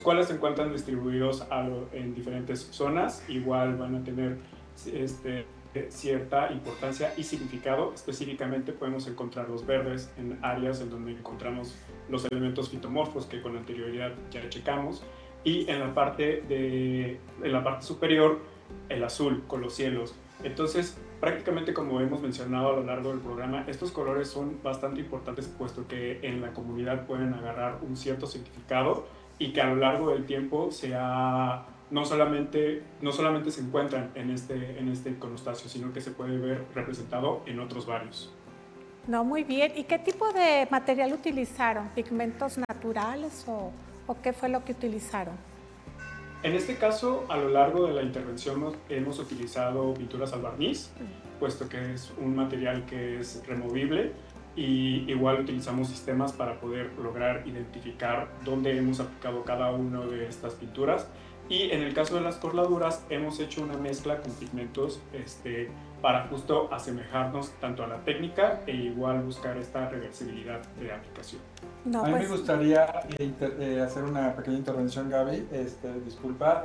cuales se encuentran distribuidos en diferentes zonas. Igual van a tener cierta importancia y significado. Específicamente podemos encontrar los verdes en áreas en donde encontramos los elementos fitomorfos que con anterioridad ya checamos, y en la parte superior el azul con los cielos. Entonces, prácticamente, como hemos mencionado a lo largo del programa, estos colores son bastante importantes, puesto que en la comunidad pueden agarrar un cierto significado, y que a lo largo del tiempo no solamente se encuentran en este iconostasio, sino que se puede ver representado en otros varios. No, muy bien. ¿Y qué tipo de material utilizaron? ¿Pigmentos naturales o qué fue lo que utilizaron? En este caso, a lo largo de la intervención hemos utilizado pinturas al barniz, puesto que es un material que es removible, y igual utilizamos sistemas para poder lograr identificar dónde hemos aplicado cada una de estas pinturas. Y en el caso de las corladuras hemos hecho una mezcla con pigmentos para justo asemejarnos tanto a la técnica e igual buscar esta reversibilidad de aplicación. No, a mí me gustaría hacer una pequeña intervención, Gaby, disculpa.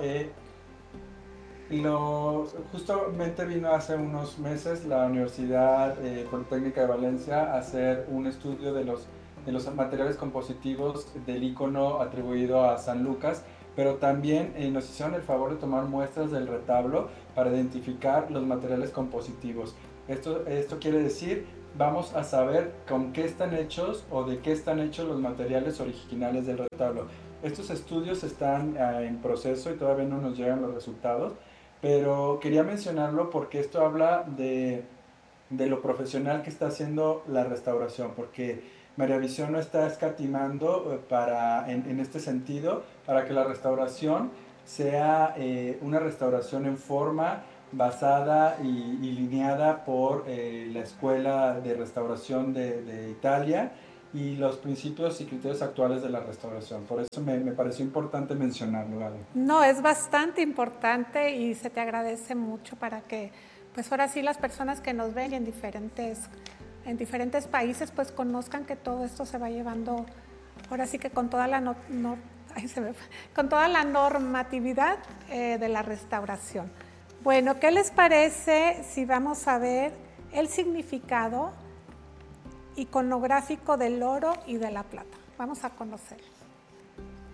Justamente vino hace unos meses la Universidad Politécnica de Valencia a hacer un estudio de los materiales compositivos del icono atribuido a San Lucas, pero también nos hicieron el favor de tomar muestras del retablo para identificar los materiales compositivos. Esto quiere decir, vamos a saber con qué están hechos o de qué están hechos los materiales originales del retablo. Estos estudios están en proceso y todavía no nos llegan los resultados, pero quería mencionarlo porque esto habla de lo profesional que está haciendo la restauración, porque María Visión no está escatimando en este sentido para que la restauración sea una restauración en forma, basada y lineada por la Escuela de Restauración de Italia y los principios y criterios actuales de la restauración. Por eso me pareció importante mencionarlo, Gaby. No, es bastante importante y se te agradece mucho para que, pues ahora sí, las personas que nos ven en diferentes países, pues conozcan que todo esto se va llevando, ahora sí que con toda la con toda la normatividad de la restauración. Bueno, ¿qué les parece si vamos a ver el significado iconográfico del oro y de la plata? Vamos a conocerlo.